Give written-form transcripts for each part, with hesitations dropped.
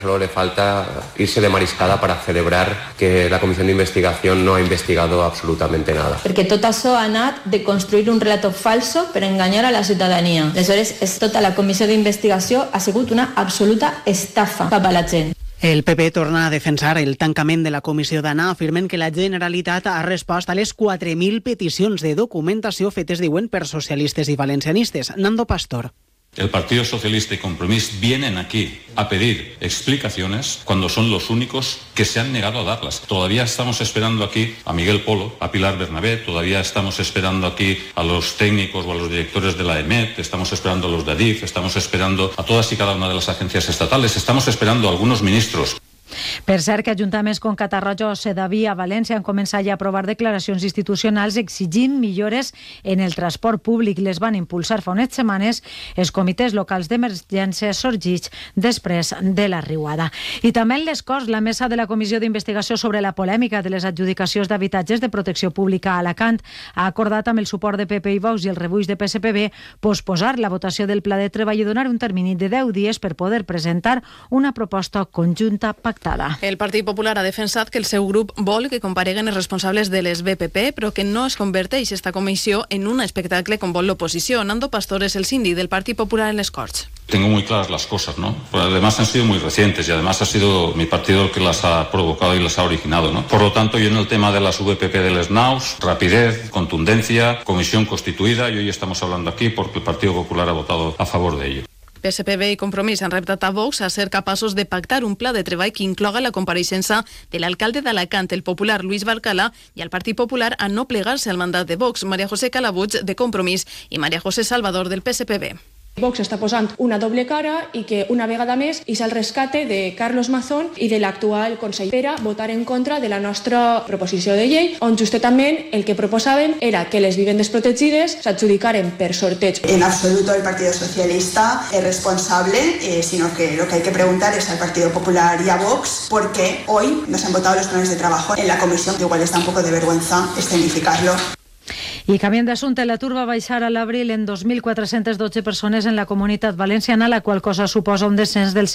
Solo le falta irse de mariscada para celebrar que la Comisión de Investigación no ha investigado absolutamente nada. Perquè tot això ha anat de construir un relato falso per enganyar a la ciutadania. Aleshores, tota la Comissió d'Investigació ha sigut una absoluta estafa cap a la gent. El PP torna a defensar el tancament de la comissió d'Anà. Afirmen que la Generalitat ha respost a les 4.000 peticions de documentació fetes, diuen, per socialistes i valencianistes. Nando Pastor. El Partido Socialista y Compromís vienen aquí a pedir explicaciones cuando son los únicos que se han negado a darlas. Todavía estamos esperando aquí a Miguel Polo, a Pilar Bernabé, todavía estamos esperando aquí a los técnicos o a los directores de la EMET, estamos esperando a los de ADIF, estamos esperando a todas y cada una de las agencias estatales, estamos esperando a algunos ministros. Per cert, que ajuntaments com Catarroja o Sedaví a València han començat ja a aprovar declaracions institucionals exigint millores en el transport públic. Les van impulsar fa unes setmanes els comitès locals d'emergència sorgits després de la riuada. I també en les Corts, la mesa de la Comissió d'Investigació sobre la polèmica de les adjudicacions d'habitatges de protecció pública a Alacant ha acordat amb el suport de PP i Vox i el rebuig de PSPB posposar la votació del pla de treball i donar un termini de 10 dies per poder presentar una proposta conjunta pactada. El Partit Popular ha defensat que el seu grup vol que compareguen els responsables de les BPP, però que no es converteix esta comissió en un espectacle com vol l'oposició. Nando Pastor es el síndic del Partit Popular en les Corts. Tengo muy claras las cosas, ¿no? Pero además han sido muy recientes y además ha sido mi partido el que las ha provocado y las ha originado, ¿no? Por lo tanto, yo en el tema de las VPP de les NAUS, rapidez, contundencia, comisión constituida, y hoy estamos hablando aquí porque el Partido Popular ha votado a favor de ello. PSPB i Compromís han reptat a Vox a ser capaços de pactar un pla de treball que incloga la compareixença de l'alcalde d'Alacant, el popular Luis Barcala, i el Partit Popular a no plegar-se al mandat de Vox, María José Calabuig, de Compromís, i María José Salvador, del PSPB. Vox està posant una doble cara i que una vegada més és el rescate de Carlos Mazón i de l'actual Consell per a votar en contra de la nostra proposició de llei, on justament el que proposàvem era que les vivendes protegides s'adjudicaren per sorteig. En absoluto el Partido Socialista es responsable, sino que lo que hay que preguntar es al Partido Popular y a Vox por qué hoy no se han votado los planes de trabajo en la comisión. Igual está un poco de vergüenza escenificarlo. I canviant d'assumpte, l'atur va baixar a l'abril en 2.412 persones en la comunitat valenciana, la qual cosa suposa un descens del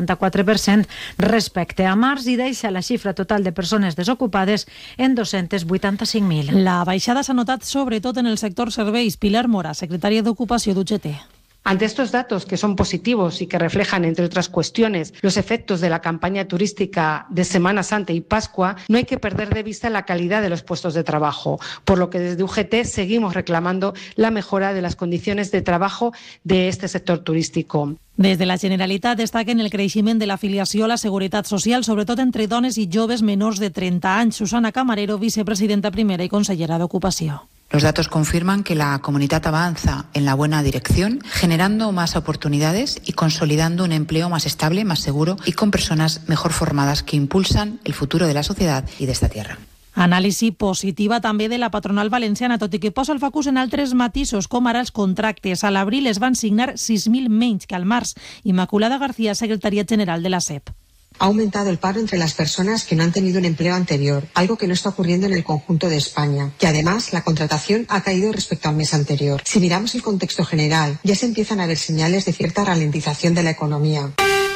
0,84% respecte a març i deixa la xifra total de persones desocupades en 285.000. La baixada s'ha notat sobretot en el sector serveis. Pilar Mora, secretària d'Ocupació d'UGT. Ante estos datos, que son positivos y que reflejan, entre otras cuestiones, los efectos de la campaña turística de Semana Santa y Pascua, no hay que perder de vista la calidad de los puestos de trabajo, por lo que desde UGT seguimos reclamando la mejora de las condiciones de trabajo de este sector turístico. Des de la Generalitat destaquen el creixement de l'afiliació a la Seguretat Social, sobretot entre dones i joves menors de 30 anys. Susana Camarero, vicepresidenta primera y consellera de Ocupació. Los datos confirman que la comunidad avanza en la buena dirección, generando más oportunidades y consolidando un empleo más estable, más seguro y con personas mejor formadas que impulsan el futuro de la sociedad y de esta tierra. Anàlisi positiva també de la patronal valenciana, tot i que posa el focus en altres matisos, com ara els contractes. A l'abril es van signar 6.000 menys que al març. Immaculada García, secretària general de la SEP. Ha aumentado el paro entre las personas que no han tenido un empleo anterior, algo que no está ocurriendo en el conjunto de España. Y además, la contratación ha caído respecto al mes anterior. Si miramos el contexto general, ya se empiezan a ver señales de cierta ralentización de la economía.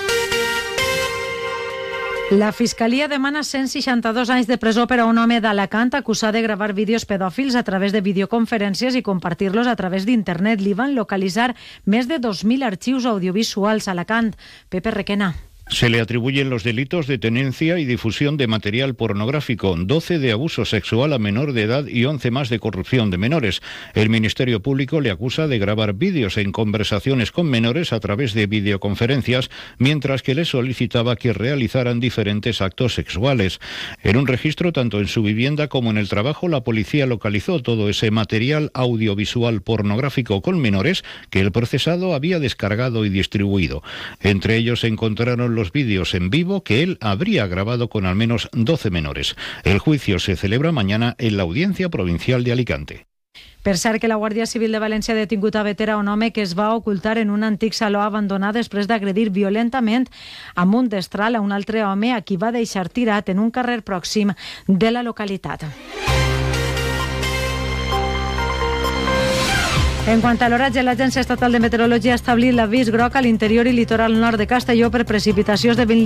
La Fiscalia demana 162 anys de presó per a un home d'Alacant acusat de gravar vídeos pedòfils a través de videoconferències i compartir-los a través d'internet. Li van localitzar més de 2.000 arxius audiovisuals a Alacant. Pepe Requena. Se le atribuyen los delitos de tenencia y difusión de material pornográfico, 12 de abuso sexual a menor de edad y 11 más de corrupción de menores. El Ministerio Público le acusa de grabar vídeos en conversaciones con menores a través de videoconferencias, mientras que le solicitaba que realizaran diferentes actos sexuales. En un registro, tanto en su vivienda como en el trabajo, la policía localizó todo ese material audiovisual pornográfico con menores que el procesado había descargado y distribuido. Entre ellos se encontraron los vídeos en vivo que él habría grabado con al menos 12 menores. El juicio se celebra mañana en la Audiencia Provincial de Alicante. Per cert, que la Guàrdia Civil de València ha detingut a Bétera un home que es va ocultar en un antic saló abandonat després d'agredir violentament amb un destral a un altre home a qui va deixar tirat en un carrer pròxim de la localitat. En quant a l'oratge, l'Agència Estatal de Meteorologia ha establit l'avís groc a l'interior i litoral nord de Castelló per precipitacions de 20